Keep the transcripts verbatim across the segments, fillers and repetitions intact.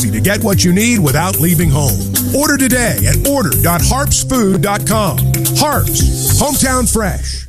easy to get what you need without leaving home. Order today at order dot harps food dot com. Harps, hometown fresh.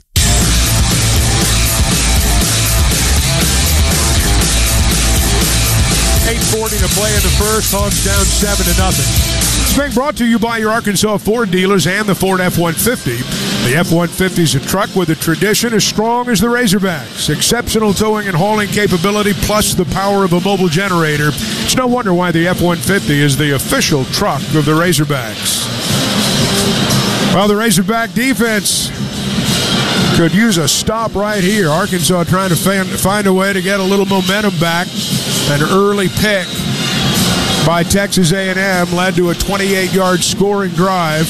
eight forty to play in the first. Hogs down seven to nothing. It's being brought to you by your Arkansas Ford dealers and the Ford F one fifty. The F one fifty is a truck with a tradition as strong as the Razorbacks. Exceptional towing and hauling capability plus the power of a mobile generator. It's no wonder why the F one fifty is the official truck of the Razorbacks. Well, the Razorback defense could use a stop right here. Arkansas trying to find a way to get a little momentum back. An early pick by Texas A and M led to a twenty-eight-yard scoring drive.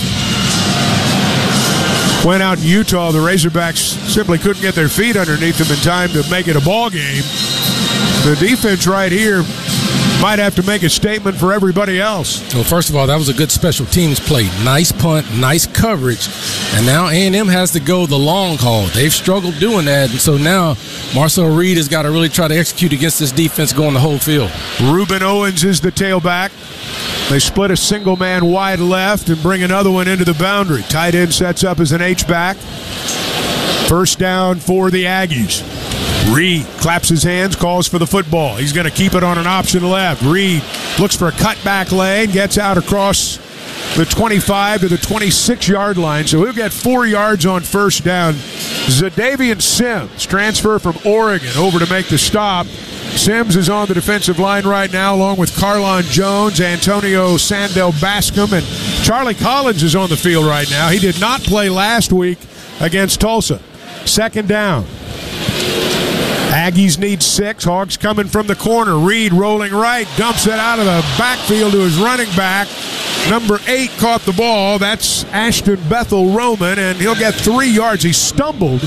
Went out in Utah. The Razorbacks simply couldn't get their feet underneath them in time to make it a ball game. The defense right here might have to make a statement for everybody else. Well, first of all, that was a good special teams play. Nice punt, nice coverage. And now A and M has to go the long haul. They've struggled doing that. And so now Marcel Reed has got to really try to execute against this defense going the whole field. Ruben Owens is the tailback. They split a single man wide left and bring another one into the boundary. Tight end sets up as an H-back. First down for the Aggies. Reed claps his hands, calls for the football. He's going to keep it on an option left. Reed looks for a cutback lane, gets out across the twenty-five to the twenty-six-yard line, so he'll get four yards on first down. Zadavian Sims, transfer from Oregon, over to make the stop. Sims is on the defensive line right now, along with Carlon Jones, Antonio Sandel Bascom, and Charlie Collins is on the field right now. He did not play last week against Tulsa. Second down. Aggies need six. Hogs coming from the corner. Reed rolling right, dumps it out of the backfield to his running back. Number eight caught the ball. That's Ashton Bethel Roman, and he'll get three yards. He stumbled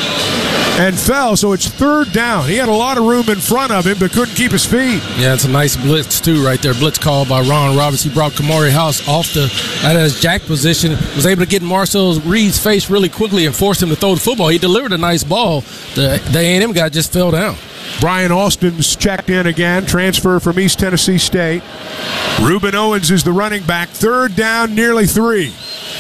and fell, so it's third down. He had a lot of room in front of him, but couldn't keep his feet. Yeah, it's a nice blitz, too, right there. Blitz call by Ron Roberts. He brought Kamari House off the out of his jack position, was able to get Marcel Reed's face really quickly and force him to throw the football. He delivered a nice ball. The, the A and M guy just fell down. Brian Austin's checked in again, transfer from East Tennessee State. Ruben Owens is the running back. Third down, nearly three.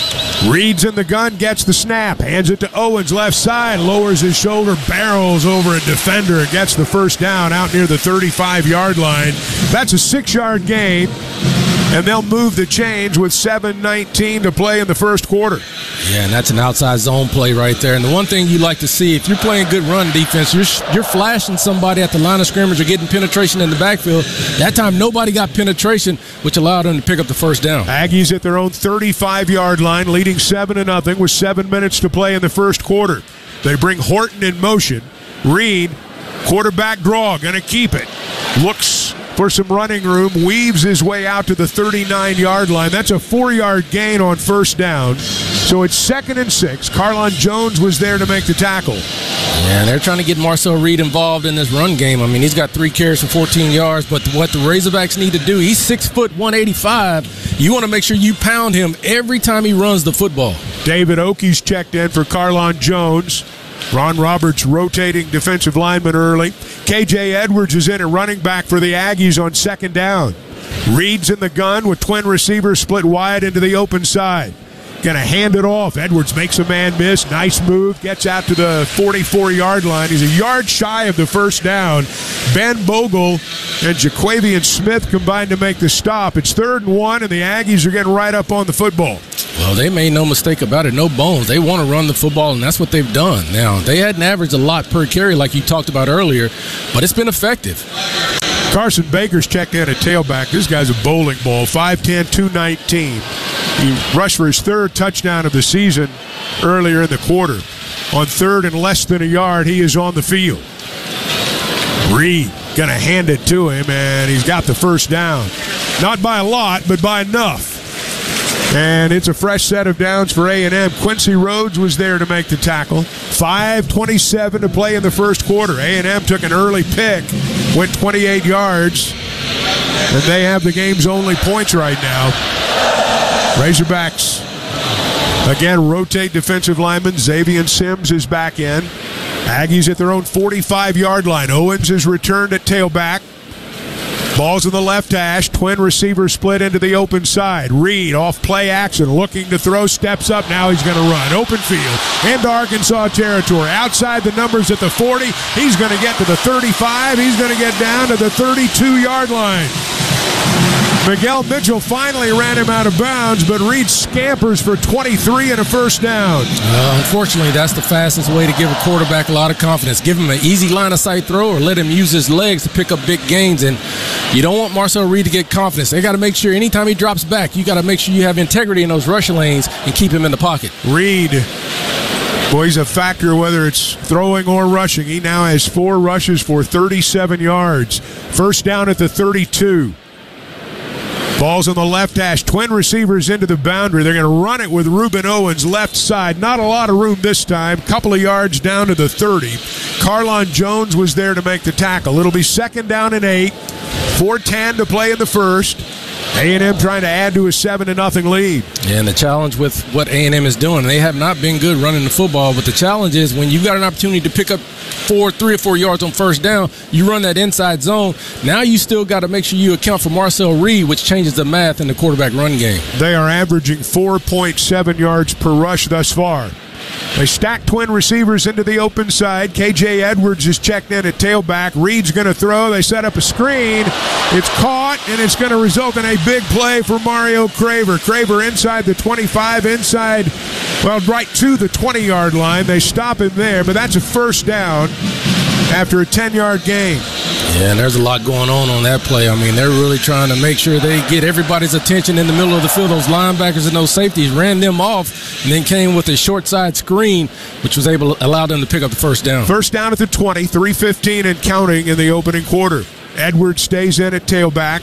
Reed's in the gun, gets the snap, hands it to Owens, left side, lowers his shoulder, barrels over a defender, gets the first down out near the thirty-five-yard line. That's a six-yard gain, and they'll move the chains with seven nineteen to play in the first quarter. Yeah, and that's an outside zone play right there. And the one thing you like to see, if you're playing good run defense, you're you're flashing somebody at the line of scrimmage or getting penetration in the backfield. That time, nobody got penetration, which allowed them to pick up the first down. Aggies at their own thirty-five-yard line, leading seven to nothing with seven minutes to play in the first quarter. They bring Horton in motion. Reed, quarterback draw, going to keep it. Looks for some running room, weaves his way out to the thirty-nine-yard line. That's a four-yard gain on first down. So it's second and six. Carlon Jones was there to make the tackle. Yeah, they're trying to get Marcel Reed involved in this run game. I mean, he's got three carries for fourteen yards, but what the Razorbacks need to do, he's six foot one eighty-five. You want to make sure you pound him every time he runs the football. David Oakey's checked in for Carlon Jones. Ron Roberts rotating defensive lineman early. K J Edwards is in at running back for the Aggies on second down. Reed's in the gun with twin receivers split wide into the open side. Going to hand it off. Edwards makes a man miss. Nice move. Gets out to the forty-four-yard line. He's a yard shy of the first down. Ben Bogle and Jaquavian Smith combined to make the stop. It's third and one, and the Aggies are getting right up on the football. Well, they made no mistake about it. No bones. They want to run the football, and that's what they've done. Now, they hadn't averaged a lot per carry like you talked about earlier, but it's been effective. Carson Baker's checked in at tailback. This guy's a bowling ball. five ten, two nineteen. He rushed for his third touchdown of the season earlier in the quarter. On third and less than a yard, he is on the field. Reed going to hand it to him, and he's got the first down. Not by a lot, but by enough. And it's a fresh set of downs for A and M. Quincy Rhodes was there to make the tackle. five twenty-seven to play in the first quarter. A and M took an early pick, went twenty-eight yards, and they have the game's only points right now. Razorbacks, again, rotate defensive lineman. Xavier Sims is back in. Aggies at their own forty-five-yard line. Owens is returned at tailback. Ball's in the left hash. Twin receiver split into the open side. Reed off play action, looking to throw, steps up. Now he's going to run. Open field into Arkansas territory. Outside the numbers at the forty. He's going to get to the thirty-five. He's going to get down to the thirty-two-yard line. Miguel Mitchell finally ran him out of bounds, but Reed scampers for twenty-three and a first down. Uh, unfortunately, that's the fastest way to give a quarterback a lot of confidence. Give him an easy line-of-sight throw or let him use his legs to pick up big gains. And you don't want Marcel Reed to get confidence. They got to make sure anytime he drops back, you got to make sure you have integrity in those rush lanes and keep him in the pocket. Reed, boy, he's a factor whether it's throwing or rushing. He now has four rushes for thirty-seven yards. First down at the thirty-two. Ball's on the left hash. Twin receivers into the boundary. They're going to run it with Reuben Owens left side. Not a lot of room this time. Couple of yards down to the thirty. Carlon Jones was there to make the tackle. It'll be second down and eight. four ten to play in the first. A and M trying to add to a seven to nothing lead. Yeah, and the challenge with what A and M is doing, they have not been good running the football, but the challenge is when you've got an opportunity to pick up four, three or four yards on first down, you run that inside zone. Now you still got to make sure you account for Marcel Reed, which changes the math in the quarterback run game. They are averaging four point seven yards per rush thus far. They stack twin receivers into the open side. K J Edwards is checked in at tailback. Reed's going to throw. They set up a screen. It's caught, and it's going to result in a big play for Mario Craver. Craver inside the twenty-five, inside, well, right to the twenty-yard line. They stop him there, but that's a first down after a ten-yard gain. Yeah, and there's a lot going on on that play. I mean, they're really trying to make sure they get everybody's attention in the middle of the field. Those linebackers and those safeties ran them off and then came with a short side screen, which was able to allow them to pick up the first down. First down at the twenty, three fifteen and counting in the opening quarter. Edwards stays in at tailback.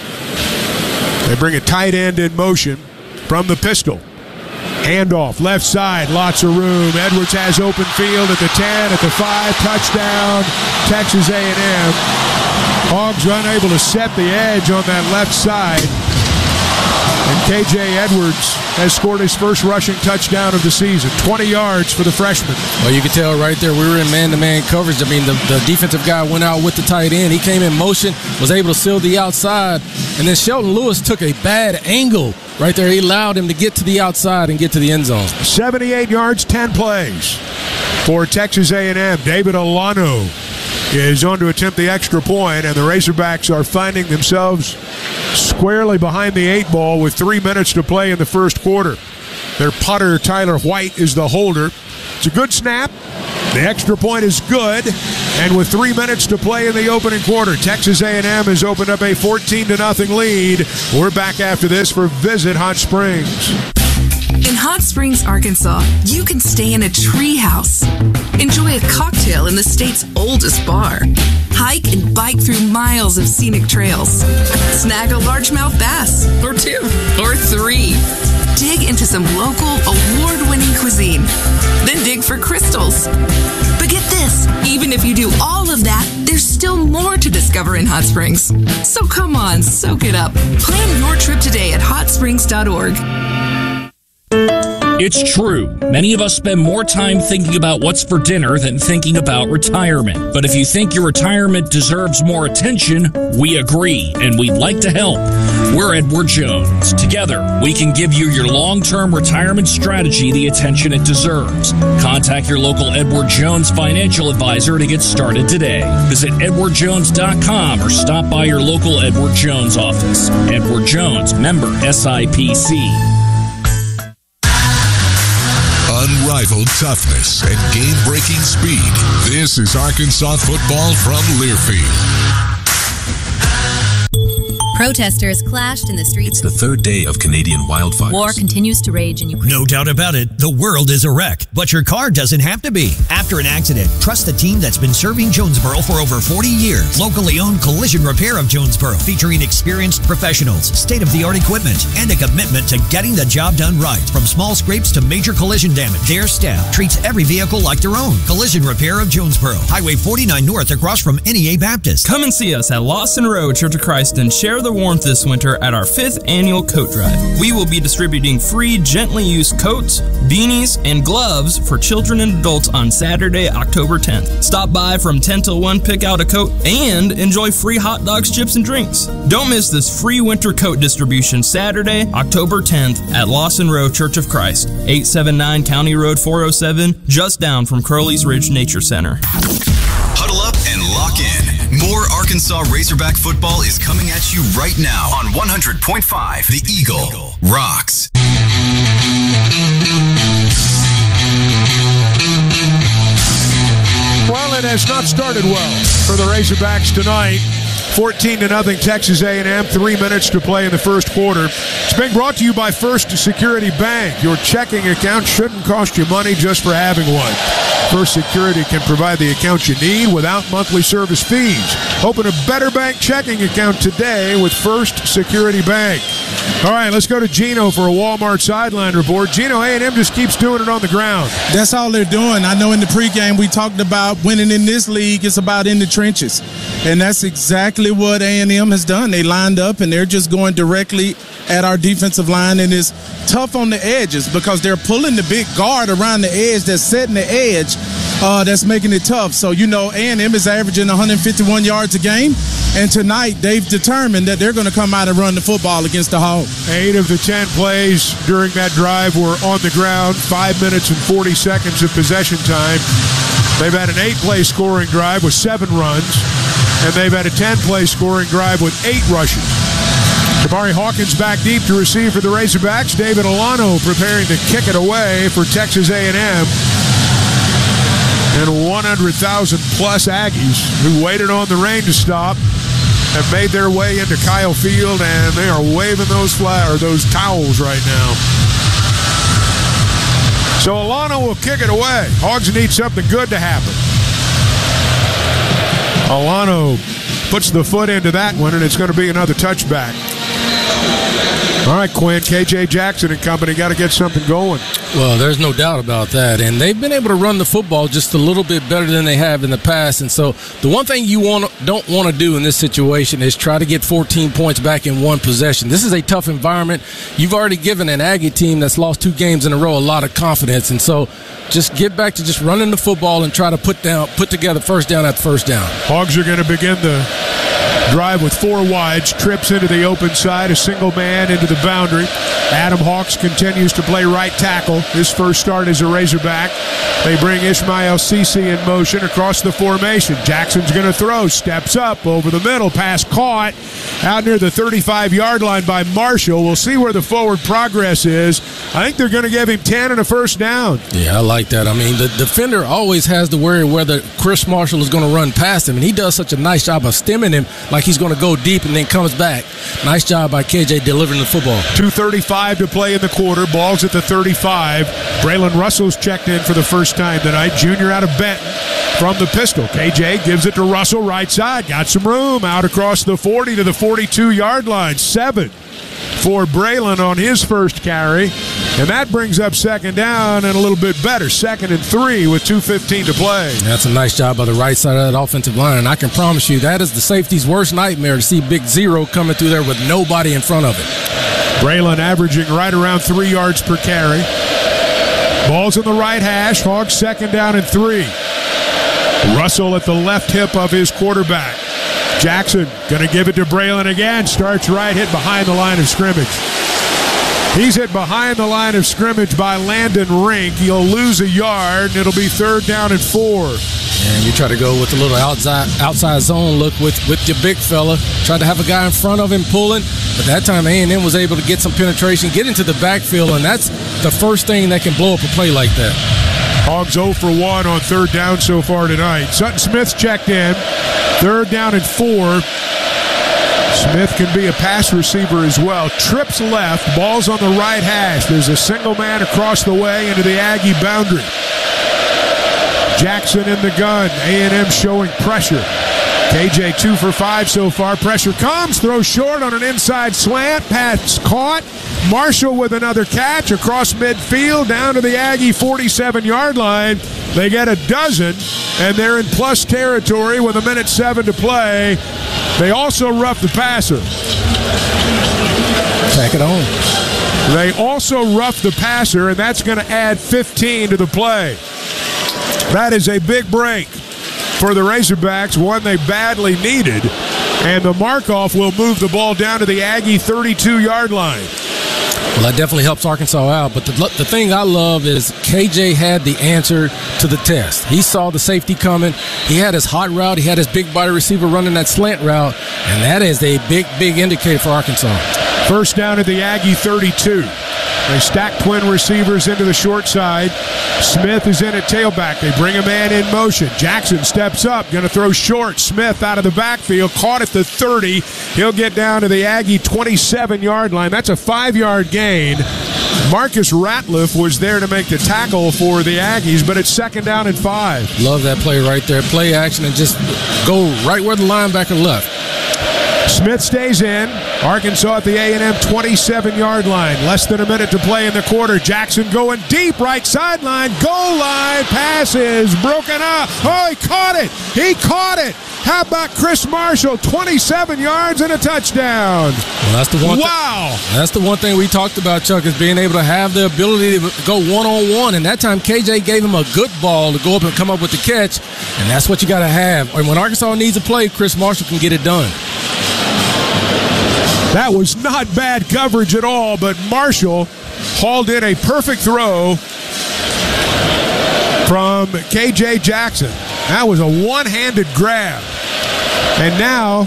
They bring a tight end in motion from the pistol. Handoff, left side, lots of room. Edwards has open field at the ten, at the five, touchdown, Texas A and M. Hogs unable to set the edge on that left side. And K J Edwards has scored his first rushing touchdown of the season. twenty yards for the freshman. Well, you can tell right there we were in man-to-man coverage. I mean, the, the defensive guy went out with the tight end. He came in motion, was able to seal the outside. And then Shelton Lewis took a bad angle right there. He allowed him to get to the outside and get to the end zone. seventy-eight yards, ten plays for Texas A and M. David Alano is on to attempt the extra point, and the Razorbacks are finding themselves squarely behind the eight ball with three minutes to play in the first quarter. Their putter, Tyler White, is the holder. It's a good snap. The extra point is good, and with three minutes to play in the opening quarter, Texas A and M has opened up a fourteen to nothing lead. We're back after this for Visit Hot Springs. In Hot Springs, Arkansas, you can stay in a tree house, enjoy a cocktail in the state's oldest bar, hike and bike through miles of scenic trails, snag a largemouth bass, or two, or three, dig into some local award-winning cuisine, then dig for crystals. But get this, even if you do all of that, there's still more to discover in Hot Springs. So come on, soak it up. Plan your trip today at hot springs dot org. It's true. Many of us spend more time thinking about what's for dinner than thinking about retirement. But if you think your retirement deserves more attention, we agree, and we'd like to help. We're Edward Jones. Together, we can give you your long-term retirement strategy the attention it deserves. Contact your local Edward Jones financial advisor to get started today. Visit edward jones dot com or stop by your local Edward Jones office. Edward Jones, member S I P C. Unrivaled toughness and game-breaking speed. This is Arkansas football from Learfield. Protesters clashed in the streets. It's the third day of Canadian wildfires. War continues to rage in Ukraine. No doubt about it, the world is a wreck, but your car doesn't have to be. After an accident, trust the team that's been serving Jonesboro for over forty years. Locally owned Collision Repair of Jonesboro, featuring experienced professionals, state-of-the-art equipment, and a commitment to getting the job done right. From small scrapes to major collision damage, their staff treats every vehicle like their own. Collision Repair of Jonesboro, Highway forty-nine North across from N E A Baptist. Come and see us at Lawson Road, Church of Christ, and share the extra warmth this winter at our fifth annual coat drive. We will be distributing free gently used coats, beanies, and gloves for children and adults on Saturday, October tenth. Stop by from ten till one, pick out a coat, and enjoy free hot dogs, chips, and drinks. Don't miss this free winter coat distribution Saturday, October tenth at Lawson Row Church of Christ, eight seventy-nine County Road four oh seven, just down from Curly's Ridge Nature Center. Huddle up and lock in. More Arkansas Razorback football is coming at you right now on one hundred point five The Eagle Rocks. Well, it has not started well for the Razorbacks tonight. fourteen to nothing Texas A and M, three minutes to play in the first quarter. It's being brought to you by First Security Bank. Your checking account shouldn't cost you money just for having one. First Security can provide the account you need without monthly service fees. Open a Better Bank checking account today with First Security Bank. All right, let's go to Gino for a Walmart sideline report. Gino, A and M just keeps doing it on the ground. That's all they're doing. I know in the pregame we talked about winning in this league. It's about in the trenches. And that's exactly what A and M has done. They lined up, and they're just going directly at our defensive line, and it's tough on the edges because they're pulling the big guard around the edge that's setting the edge. Uh, that's making it tough. So, you know, A and M is averaging one hundred fifty-one yards a game, and tonight they've determined that they're going to come out and run the football against the Hogs. Eight of the ten plays during that drive were on the ground, five minutes and forty seconds of possession time. They've had an eight-play scoring drive with seven runs, and they've had a ten-play scoring drive with eight rushes. Kamari Hawkins back deep to receive for the Razorbacks. David Alano preparing to kick it away for Texas A and M. And one hundred thousand plus Aggies who waited on the rain to stop have made their way into Kyle Field, and they are waving those flag or those towels right now. So Alano will kick it away. Hogs need something good to happen. Alano puts the foot into that one, and it's going to be another touchback. All right, Quinn, K J Jackson and company got to get something going. Well, there's no doubt about that. And they've been able to run the football just a little bit better than they have in the past. And so the one thing you want don't want to do in this situation is try to get fourteen points back in one possession. This is a tough environment. You've already given an Aggie team that's lost two games in a row a lot of confidence. And so just get back to just running the football and try to put down, put together first down after first down. Hogs are going to begin the drive with four wides, trips into the open side, a single man into the boundary. Adam Hawks continues to play right tackle. His first start as a Razorback. They bring Ishmael Cece in motion across the formation. Jackson's going to throw, steps up over the middle, pass caught out near the thirty-five-yard line by Marshall. We'll see where the forward progress is. I think they're going to give him ten and a first down. Yeah, I like that. I mean, the defender always has to worry whether Chris Marshall is going to run past him, and he does such a nice job of stemming him like he's going to go deep and then comes back. Nice job by K J delivering the football. two thirty-five to play in the quarter. Ball's at the thirty-five. Braylon Russell's checked in for the first time tonight. Junior out of Benton from the pistol. K J gives it to Russell, right side. Got some room out across the forty to the forty-two-yard line. Seven for Braylon on his first carry. And that brings up second down and a little bit better. Second and three with two fifteen to play. That's a nice job by the right side of that offensive line. And I can promise you that is the safety's worst nightmare to see Big Zero coming through there with nobody in front of it. Braylon averaging right around three yards per carry. Ball's in the right hash. Hogs second down and three. Russell at the left hip of his quarterback. Jackson going to give it to Braylon again. Starts right, hit behind the line of scrimmage. He's hit behind the line of scrimmage by Landon Rink. He'll lose a yard, and it'll be third down and four. And you try to go with a little outside outside zone look with, with your big fella. Tried to have a guy in front of him pulling, but that time A and M was able to get some penetration, get into the backfield, and that's the first thing that can blow up a play like that. Hogs oh for one on third down so far tonight. Sutton Smith's checked in. Third down and four. Smith can be a pass receiver as well. Trips left. Ball's on the right hash. There's a single man across the way into the Aggie boundary. Jackson in the gun. A and M showing pressure. K J two for five so far. Pressure comes. Throws short on an inside slant. Pass caught. Marshall with another catch across midfield down to the Aggie forty-seven-yard line. They get a dozen, and they're in plus territory with a minute seven to play. They also rough the passer. Tack it on. They also roughed the passer, and that's going to add fifteen to the play. That is a big break for the Razorbacks, one they badly needed. And the mark-off will move the ball down to the Aggie thirty-two-yard line. Well, that definitely helps Arkansas out. But the, the thing I love is K J had the answer to the test. He saw the safety coming. He had his hot route. He had his big body receiver running that slant route. And that is a big, big indicator for Arkansas. First down at the Aggie thirty-two. They stack twin receivers into the short side. Smith is in at tailback. They bring a man in motion. Jackson steps up, going to throw short. Smith out of the backfield, caught at the thirty. He'll get down to the Aggie twenty-seven-yard line. That's a five-yard gain. Marcus Ratliff was there to make the tackle for the Aggies, but it's second down and five. Love that play right there. Play action and just go right where the linebacker left. Smith stays in. Arkansas at the A and M twenty-seven-yard line. Less than a minute to play in the quarter. Jackson going deep, right sideline. Goal line. Pass is broken up. Oh, he caught it. He caught it. How about Chris Marshall? twenty-seven yards and a touchdown. Well, that's the one. Wow. Th- that's the one thing we talked about, Chuck, is being able to have the ability to go one-on-one. And that time, K J gave him a good ball to go up and come up with the catch. And that's what you got to have. And when Arkansas needs a play, Chris Marshall can get it done. That was not bad coverage at all, but Marshall hauled in a perfect throw from K J Jackson. That was a one-handed grab. And now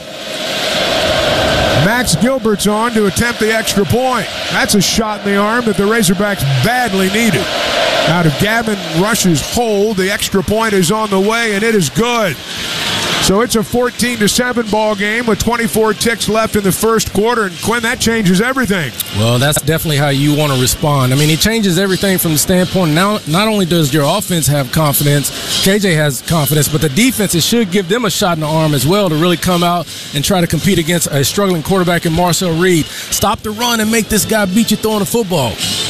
Max Gilbert's on to attempt the extra point. That's a shot in the arm that the Razorbacks badly needed. Out of Gavin Rush's hold, the extra point is on the way, and it is good. So it's a fourteen to seven ball game with twenty-four ticks left in the first quarter. And, Quinn, that changes everything. Well, that's definitely how you want to respond. I mean, it changes everything from the standpoint. Now, not only does your offense have confidence, K J has confidence, but the defense, it should give them a shot in the arm as well to really come out and try to compete against a struggling quarterback in Marcel Reed. Stop the run and make this guy beat you throwing the football.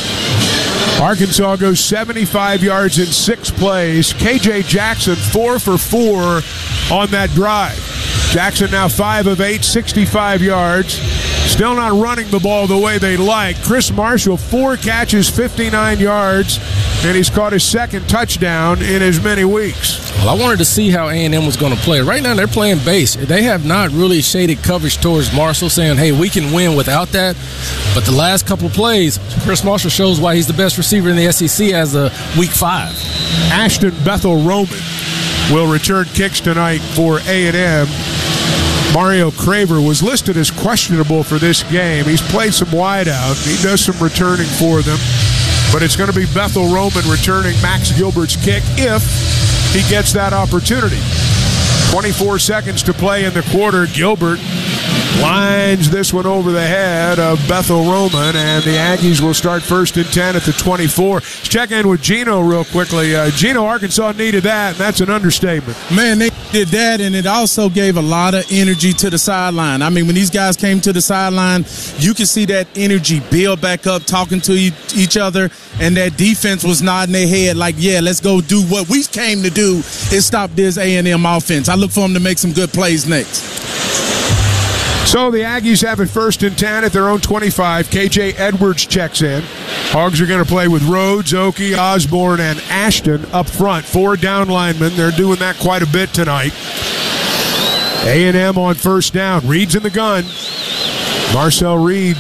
Arkansas goes seventy-five yards in six plays. K J Jackson, four for four on that drive. Jackson now five of eight, sixty-five yards. Still not running the ball the way they like. Chris Marshall, four catches, fifty-nine yards, and he's caught his second touchdown in as many weeks. Well, I wanted to see how A and M was going to play. Right now, they're playing base. They have not really shaded coverage towards Marshall, saying, hey, we can win without that. But the last couple of plays, Chris Marshall shows why he's the best receiver in the S E C as a week five. Ashton Bethel Roman will return kicks tonight for A and M. Mario Craver was listed as questionable for this game. He's played some wideout. He does some returning for them. But it's going to be Bethel Roman returning Max Gilbert's kick if he gets that opportunity. twenty-four seconds to play in the quarter. Gilbert lines this one over the head of Bethel Roman, and the Aggies will start first and ten at the twenty-four. Let's check in with Gino real quickly. Uh, Gino, Arkansas needed that, and that's an understatement. Man, they did that, and it also gave a lot of energy to the sideline. I mean, when these guys came to the sideline, you could see that energy build back up, talking to each other, and that defense was nodding their head like, yeah, let's go do what we came to do is stop this A and M offense. I look for them to make some good plays next. So the Aggies have it first and ten at their own twenty-five. K J Edwards checks in. Hogs are going to play with Rhodes, Oki, Osborne, and Ashton up front. Four down linemen. They're doing that quite a bit tonight. A and M on first down. Reed's in the gun. Marcel Reed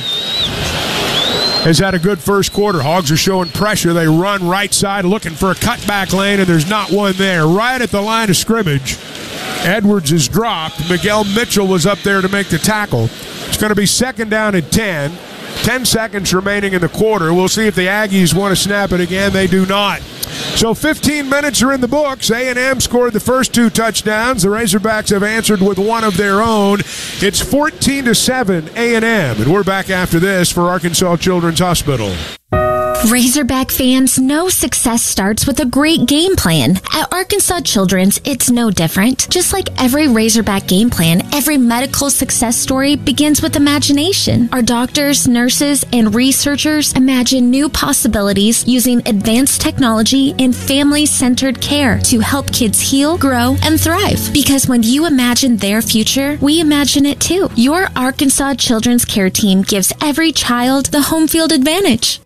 has had a good first quarter. Hogs are showing pressure. They run right side looking for a cutback lane, and there's not one there. Right at the line of scrimmage, Edwards is dropped. Miguel Mitchell was up there to make the tackle. It's going to be second down and ten. ten seconds remaining in the quarter. We'll see if the Aggies want to snap it again. They do not. So fifteen minutes are in the books. A and M scored the first two touchdowns. The Razorbacks have answered with one of their own. It's fourteen to seven A and M. And we're back after this for Arkansas Children's Hospital. Razorback fans know success starts with a great game plan. At Arkansas Children's, it's no different. Just like every Razorback game plan, every medical success story begins with imagination. Our doctors, nurses, and researchers imagine new possibilities using advanced technology and family-centered care to help kids heal, grow, and thrive. Because when you imagine their future, we imagine it too. Your Arkansas Children's Care Team gives every child the home field advantage.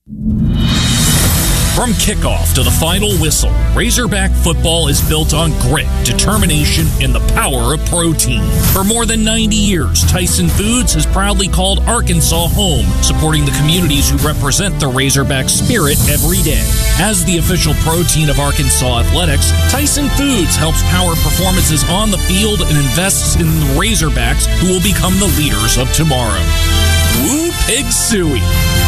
From kickoff to the final whistle, Razorback football is built on grit, determination, and the power of protein. For more than ninety years, Tyson Foods has proudly called Arkansas home, supporting the communities who represent the Razorback spirit every day. As the official protein of Arkansas athletics, Tyson Foods helps power performances on the field and invests in the Razorbacks who will become the leaders of tomorrow. Woo Pig Suey!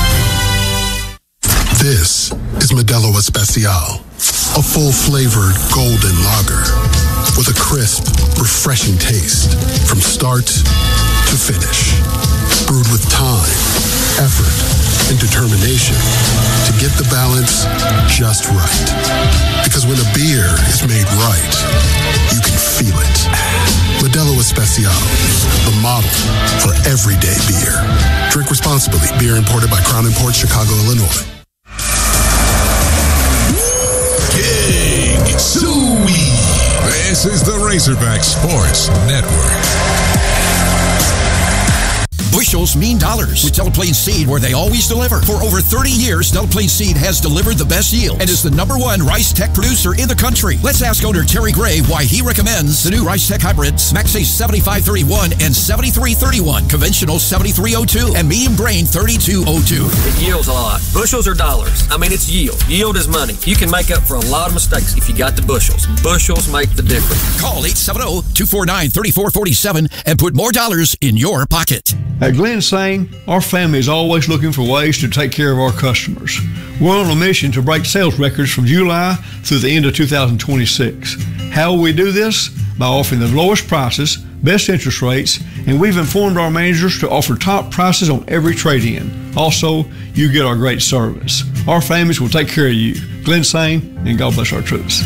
This is Modelo Especial, a full-flavored golden lager with a crisp, refreshing taste from start to finish. Brewed with time, effort, and determination to get the balance just right. Because when a beer is made right, you can feel it. Modelo Especial, the model for everyday beer. Drink responsibly. Beer imported by Crown Imports, Chicago, Illinois. Pig Suey. This is the Razorback Sports Network. Bushels mean dollars with Delaplane Seed, where they always deliver. For over thirty years, Delaplane Seed has delivered the best yield and is the number one Rice Tech producer in the country. Let's ask owner Terry Gray why he recommends the new Rice Tech hybrids, Maxace seventy-five thirty-one and seventy-three thirty-one, conventional seventy-three oh two, and medium grain thirty-two oh two. It yields a lot. Bushels are dollars. I mean, it's yield. Yield is money. You can make up for a lot of mistakes if you got the bushels. Bushels make the difference. Call eight seven zero, two four nine, three four four seven and put more dollars in your pocket. At Glenn Sane, our family is always looking for ways to take care of our customers. We're on a mission to break sales records from July through the end of two thousand twenty-six. How will we do this? By offering the lowest prices, best interest rates, and we've informed our managers to offer top prices on every trade-in. Also, you get our great service. Our families will take care of you. Glenn Sane, and God bless our troops.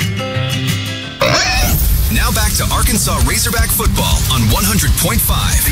Now back to Arkansas Razorback football on one hundred point five